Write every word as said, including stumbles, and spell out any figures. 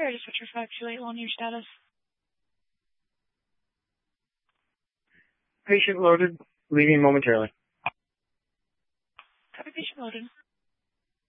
Prepare to switch your five two eight one, your status. Patient loaded, leaving momentarily. Copy, patient loaded.